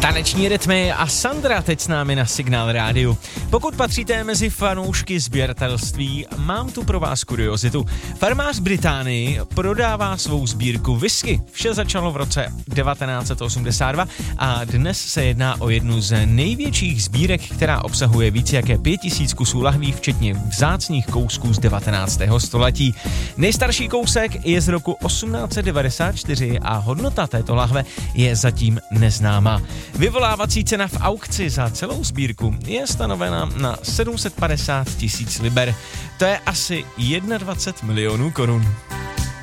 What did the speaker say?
Taneční rytmy a Sandra teď s námi na Signál rádiu. Pokud patříte mezi fanoušky sběratelství, mám tu pro vás kuriozitu. Farmář v Británii prodává svou sbírku whisky. Vše začalo v roce 1982 a dnes se jedná o jednu z největších sbírek, která obsahuje více jak 5000 kusů lahví, včetně vzácných kousků z 19. století. Nejstarší kousek je z roku 1894 a hodnota této lahve je zatím neznámá. Vyvolávací cena v aukci za celou sbírku je stanovena na 750 000 liber. To je asi 21 milionů korun.